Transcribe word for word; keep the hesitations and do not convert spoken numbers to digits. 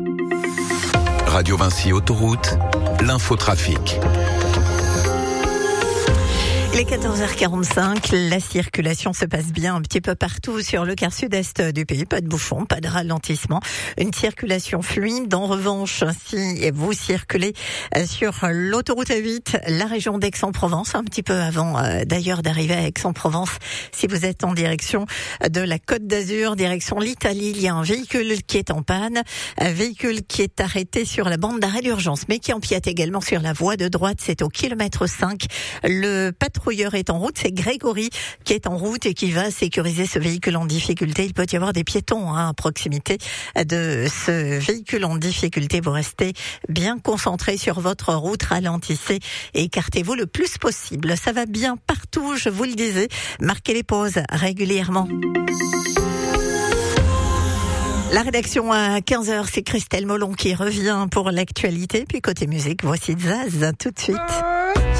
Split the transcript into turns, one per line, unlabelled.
Radio Vinci Autoroute, l'infotrafic.
Il est quatorze heures quarante-cinq, la circulation se passe bien un petit peu partout sur le quart sud-est du pays. Pas de bouchons, pas de ralentissement. Une circulation fluide. En revanche, si vous circulez sur l'autoroute A huit, la région d'Aix-en-Provence, un petit peu avant euh, d'ailleurs d'arriver à Aix-en-Provence, si vous êtes en direction de la Côte d'Azur, direction l'Italie, il y a un véhicule qui est en panne, un véhicule qui est arrêté sur la bande d'arrêt d'urgence, mais qui empiète également sur la voie de droite. C'est au kilomètre cinq. Le patrouilleur est en route, c'est Grégory qui est en route et qui va sécuriser ce véhicule en difficulté. Il peut y avoir des piétons hein, à proximité de ce véhicule en difficulté. Vous restez bien concentré sur votre route, ralentissez et écartez-vous le plus possible. Ça va bien partout, je vous le disais. Marquez les pauses régulièrement. La rédaction à quinze heures, c'est Christelle Molon qui revient pour l'actualité. Puis côté musique, voici Zaz tout de suite.